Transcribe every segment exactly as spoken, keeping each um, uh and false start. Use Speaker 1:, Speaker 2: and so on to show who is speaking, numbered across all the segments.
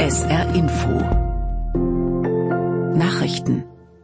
Speaker 1: S R Info Nachrichten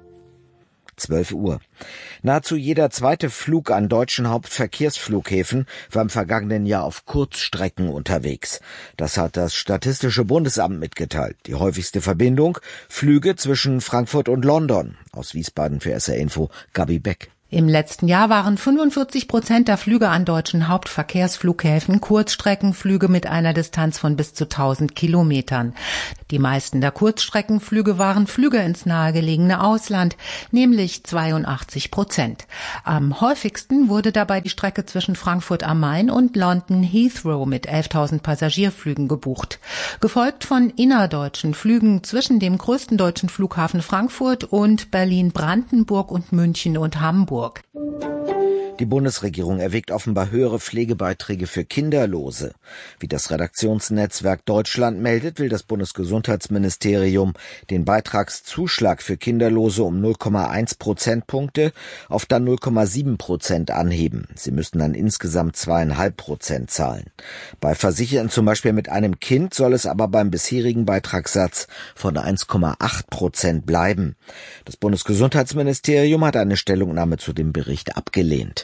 Speaker 2: zwölf Uhr. Nahezu jeder zweite Flug an deutschen Hauptverkehrsflughäfen war im vergangenen Jahr auf Kurzstrecken unterwegs. Das hat das Statistische Bundesamt mitgeteilt. Die häufigste Verbindung: Flüge zwischen Frankfurt und London. Aus Wiesbaden für S R Info Gabi Beck.
Speaker 3: Im letzten Jahr waren fünfundvierzig Prozent der Flüge an deutschen Hauptverkehrsflughäfen Kurzstreckenflüge mit einer Distanz von bis zu tausend Kilometern. Die meisten der Kurzstreckenflüge waren Flüge ins nahegelegene Ausland, nämlich zweiundachtzig Prozent. Am häufigsten wurde dabei die Strecke zwischen Frankfurt am Main und London Heathrow mit elftausend Passagierflügen gebucht. Gefolgt von innerdeutschen Flügen zwischen dem größten deutschen Flughafen Frankfurt und Berlin, Brandenburg und München und Hamburg.
Speaker 2: Die Bundesregierung erwägt offenbar höhere Pflegebeiträge für Kinderlose. Wie das Redaktionsnetzwerk Deutschland meldet, will das Bundesgesundheitsministerium den Beitragszuschlag für Kinderlose um null Komma eins Prozentpunkte auf dann null Komma sieben Prozent anheben. Sie müssten dann insgesamt zwei Komma fünf Prozent zahlen. Bei Versicherten zum Beispiel mit einem Kind soll es aber beim bisherigen Beitragssatz von eins Komma acht Prozent bleiben. Das Bundesgesundheitsministerium hat eine Stellungnahme zu dem Bericht abgelehnt.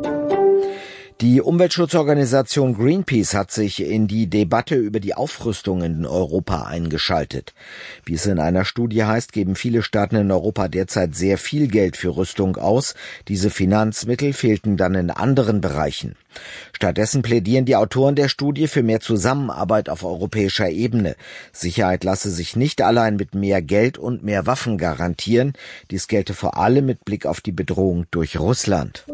Speaker 2: Die Umweltschutzorganisation Greenpeace hat sich in die Debatte über die Aufrüstung in Europa eingeschaltet. Wie es in einer Studie heißt, geben viele Staaten in Europa derzeit sehr viel Geld für Rüstung aus. Diese Finanzmittel fehlten dann in anderen Bereichen. Stattdessen plädieren die Autoren der Studie für mehr Zusammenarbeit auf europäischer Ebene. Sicherheit lasse sich nicht allein mit mehr Geld und mehr Waffen garantieren. Dies gelte vor allem mit Blick auf die Bedrohung durch Russland.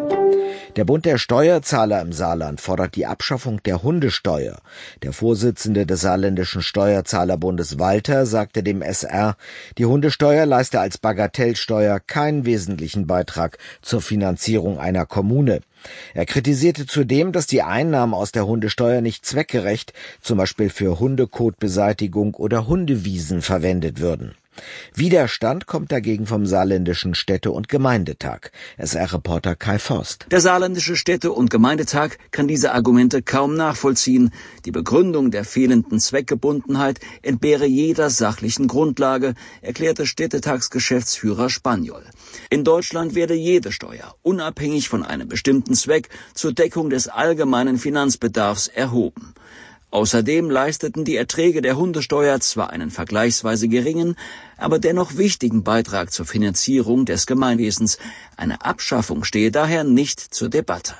Speaker 2: Der Bund der Steuerzahler im Saarland fordert die Abschaffung der Hundesteuer. Der Vorsitzende des saarländischen Steuerzahlerbundes Walter sagte dem S R, die Hundesteuer leiste als Bagatellsteuer keinen wesentlichen Beitrag zur Finanzierung einer Kommune. Er kritisierte zudem, dass die Einnahmen aus der Hundesteuer nicht zweckgerecht, zum Beispiel für Hundekotbeseitigung oder Hundewiesen, verwendet würden. Widerstand kommt dagegen vom Saarländischen Städte- und Gemeindetag. S R-Reporter Kai Forst.
Speaker 4: Der Saarländische Städte- und Gemeindetag kann diese Argumente kaum nachvollziehen. Die Begründung der fehlenden Zweckgebundenheit entbehre jeder sachlichen Grundlage, erklärte Städtetagsgeschäftsführer Spaniol. In Deutschland werde jede Steuer, unabhängig von einem bestimmten Zweck, zur Deckung des allgemeinen Finanzbedarfs erhoben. Außerdem leisteten die Erträge der Hundesteuer zwar einen vergleichsweise geringen, aber dennoch wichtigen Beitrag zur Finanzierung des Gemeinwesens. Eine Abschaffung stehe daher nicht zur Debatte.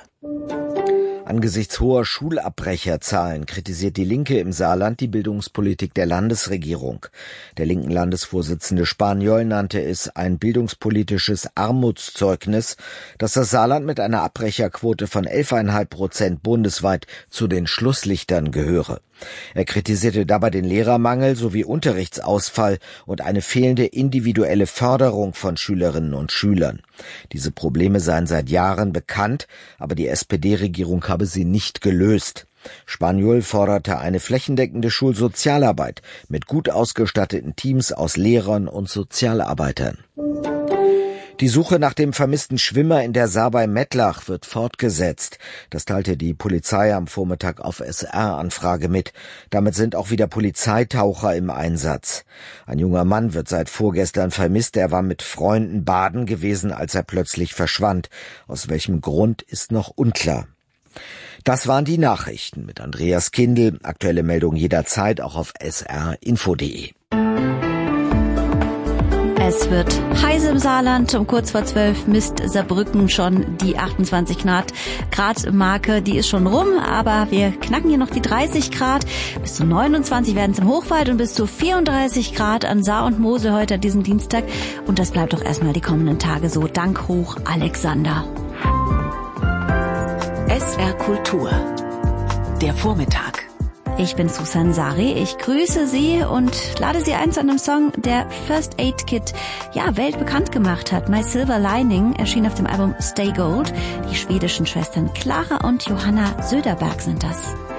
Speaker 2: Angesichts hoher Schulabbrecherzahlen kritisiert die Linke im Saarland die Bildungspolitik der Landesregierung. Der linken Landesvorsitzende Spaniol nannte es ein bildungspolitisches Armutszeugnis, dass das Saarland mit einer Abbrecherquote von elf Komma fünf Prozent bundesweit zu den Schlusslichtern gehöre. Er kritisierte dabei den Lehrermangel sowie Unterrichtsausfall und eine fehlende individuelle Förderung von Schülerinnen und Schülern. Diese Probleme seien seit Jahren bekannt, aber die S P D-Regierung habe sie nicht gelöst. Spaniol forderte eine flächendeckende Schulsozialarbeit mit gut ausgestatteten Teams aus Lehrern und Sozialarbeitern. Die Suche nach dem vermissten Schwimmer in der Saar bei Mettlach wird fortgesetzt. Das teilte die Polizei am Vormittag auf S R-Anfrage mit. Damit sind auch wieder Polizeitaucher im Einsatz. Ein junger Mann wird seit vorgestern vermisst. Er war mit Freunden baden gewesen, als er plötzlich verschwand. Aus welchem Grund ist noch unklar. Das waren die Nachrichten mit Andreas Kindl. Aktuelle Meldungen jederzeit auch auf S R Info punkt de.
Speaker 5: Es wird heiß im Saarland. Um kurz vor zwölf misst Saarbrücken schon die achtundzwanzig Grad Marke. Die ist schon rum, aber wir knacken hier noch die dreißig Grad. Bis zu neunundzwanzig werden es im Hochwald und bis zu vierunddreißig Grad an Saar und Mosel heute an diesem Dienstag. Und das bleibt auch erstmal die kommenden Tage so. Dank Hoch Alexander.
Speaker 1: S R Kultur. Der Vormittag.
Speaker 5: Ich bin Susan Sari, ich grüße Sie und lade Sie ein zu einem Song, der First Aid Kit ja weltbekannt gemacht hat. My Silver Lining erschien auf dem Album Stay Gold. Die schwedischen Schwestern Clara und Johanna Söderberg sind das.